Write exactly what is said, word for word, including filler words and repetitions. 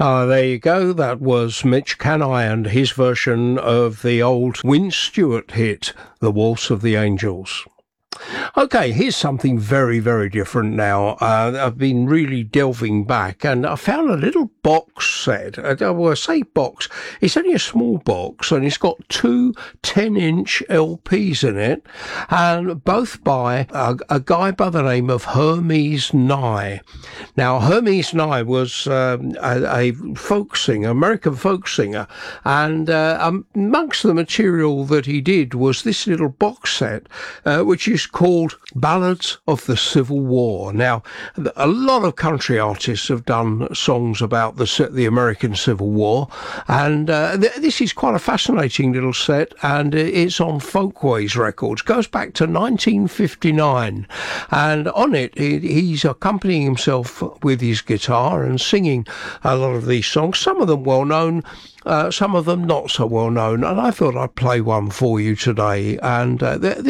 Ah, there you go. That was Mitch Canai and his version of the old Win Stewart hit, The Waltz of the Angels. Okay, here's something very, very different now. Uh, I've been really delving back and I found a little box set. Uh, well, I say box, it's only a small box and it's got two ten-inch L Ps in it, and both by a, a guy by the name of Hermes Nye. Now, Hermes Nye was um, a, a folk singer, American folk singer, and uh, amongst the material that he did was this little box set, uh, which is called Ballads of the Civil War. Now, a lot of country artists have done songs about the the American Civil War, and uh, th- this is quite a fascinating little set, and it's on Folkways Records. Goes back to nineteen fifty-nine, and on it he, he's accompanying himself with his guitar and singing a lot of these songs, some of them well known, uh, some of them not so well known, and I thought I'd play one for you today. And uh, th-